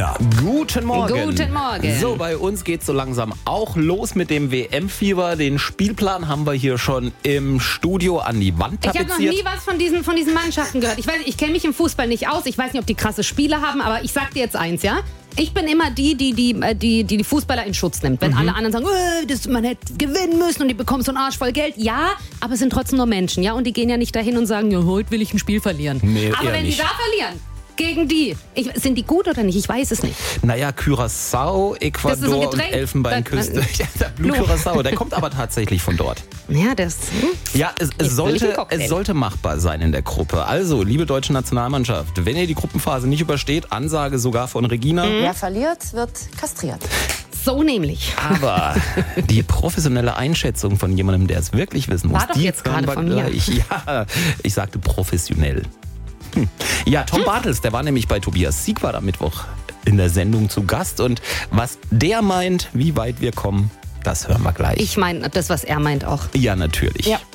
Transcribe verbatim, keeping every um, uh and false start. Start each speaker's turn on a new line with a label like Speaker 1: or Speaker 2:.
Speaker 1: Elena.
Speaker 2: Guten Morgen.
Speaker 3: Guten Morgen.
Speaker 2: So, bei uns geht's so langsam auch los mit dem W M-Fieber. Den Spielplan haben wir hier schon im Studio an die Wand
Speaker 3: Ich habe
Speaker 2: tapeziert.
Speaker 3: noch nie was von diesen, von diesen Mannschaften gehört. Ich weiß, ich kenne mich im Fußball nicht aus. Ich weiß nicht, ob die krasse Spiele haben, aber ich sag dir jetzt eins, ja? Ich bin immer die, die die, die, die, die Fußballer in Schutz nimmt. Wenn
Speaker 2: Mhm.
Speaker 3: alle anderen sagen, äh, das, man hätte gewinnen müssen und die bekommen so einen Arsch voll Geld. Ja, aber es sind trotzdem nur Menschen, ja? Und die gehen ja nicht dahin und sagen, ja, heute will ich ein Spiel verlieren.
Speaker 2: Nee,
Speaker 3: aber
Speaker 2: eher
Speaker 3: wenn
Speaker 2: nicht.
Speaker 3: die da verlieren, gegen die, ich, sind die gut oder nicht? Ich weiß es nicht.
Speaker 2: Naja, Curaçao,
Speaker 3: Das ist ein
Speaker 2: Ecuador und
Speaker 3: Getränk.
Speaker 2: Elfenbeinküste.
Speaker 3: Das-
Speaker 2: Ja, der Blue Curaçao, der kommt aber tatsächlich von dort.
Speaker 3: Ja, das... Hm?
Speaker 2: Ja, es, es,
Speaker 3: will ich einen
Speaker 2: sollte,
Speaker 3: Cocktail.
Speaker 2: es sollte machbar sein in der Gruppe. Also, liebe deutsche Nationalmannschaft, wenn ihr die Gruppenphase nicht übersteht, Ansage sogar von Regina.
Speaker 4: Wer verliert, wird kastriert.
Speaker 3: So nämlich.
Speaker 2: Aber die professionelle Einschätzung von jemandem, der es wirklich wissen muss,
Speaker 3: War doch
Speaker 2: die
Speaker 3: jetzt
Speaker 2: hören
Speaker 3: gerade
Speaker 2: wir
Speaker 3: von mir.
Speaker 2: gleich. Ja, ich sagte professionell. Hm. Ja, Tom Bartels, der war nämlich bei Tobias Siegwart am Mittwoch in der Sendung zu Gast. Und was der meint, wie weit wir kommen, das hören wir gleich.
Speaker 3: Ich meine das, was er meint auch.
Speaker 2: Ja, natürlich.
Speaker 3: Ja.